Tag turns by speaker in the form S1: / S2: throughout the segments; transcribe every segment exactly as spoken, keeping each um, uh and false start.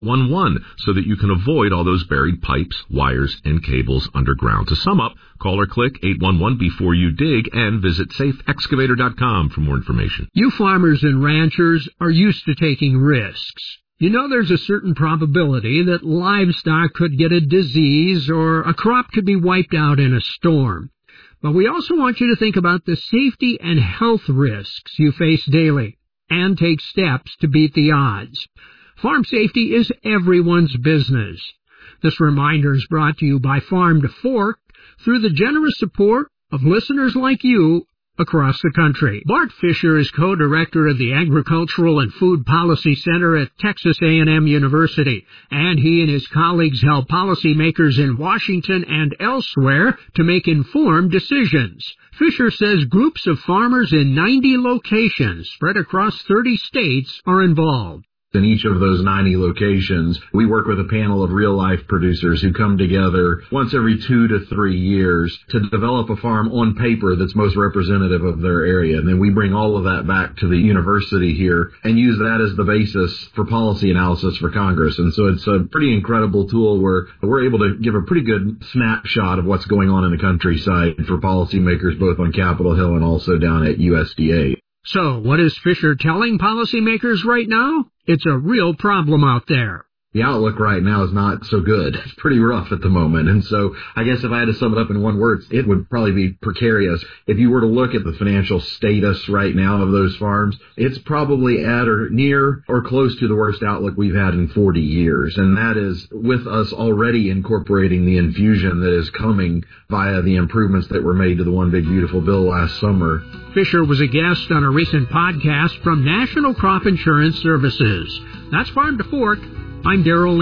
S1: one one so that you can avoid all those buried pipes, wires, and cables underground. To sum up, call or click eight one one before you dig and visit safe excavator dot com for more information.
S2: You farmers and ranchers are used to taking risks. You know there's a certain probability that livestock could get a disease or a crop could be wiped out in a storm. But we also want you to think about the safety and health risks you face daily and take steps to beat the odds. Farm safety is everyone's business. This reminder is brought to you by Farm to Fork through the generous support of listeners like you across the country. Bart Fisher is co-director of the Agricultural and Food Policy Center at Texas A and M University, and he and his colleagues help policymakers in Washington and elsewhere to make informed decisions. Fisher says groups of farmers in ninety locations spread across thirty states are involved.
S3: In each of those ninety locations, we work with a panel of real-life producers who come together once every two to three years to develop a farm on paper that's most representative of their area. And then we bring all of that back to the university here and use that as the basis for policy analysis for Congress. And so it's a pretty incredible tool where we're able to give a pretty good snapshot of what's going on in the countryside for policymakers both on Capitol Hill and also down at U S D A.
S2: So, what is Fisher telling policymakers right now? It's a real problem out there.
S3: The outlook right now is not so good. It's pretty rough at the moment. And so I guess if I had to sum it up in one word, it would probably be precarious. If you were to look at the financial status right now of those farms, it's probably at or near or close to the worst outlook we've had in forty years. And that is with us already incorporating the infusion that is coming via the improvements that were made to the One Big Beautiful Bill last summer.
S2: Fisher was a guest on a recent podcast from National Crop Insurance Services. That's Farm to Fork. I'm Darrell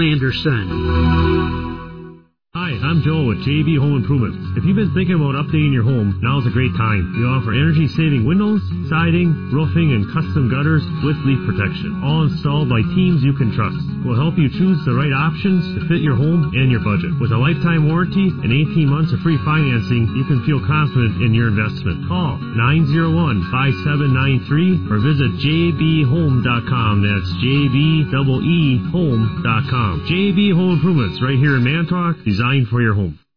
S2: Anderson.
S4: Hi, I'm Joel with J B Home Improvement. If you've been thinking about updating your home, now's a great time. We offer energy-saving windows, siding, roofing, and custom gutters with leak protection, all installed by teams you can trust. We'll help you choose the right options to fit your home and your budget. With a lifetime warranty and eighteen months of free financing, you can feel confident in your investment. Call nine oh one, five seven nine three or visit j b home dot com. That's J B E E home dot com. J B Home Improvements, right here in Manitowoc, designed for your home.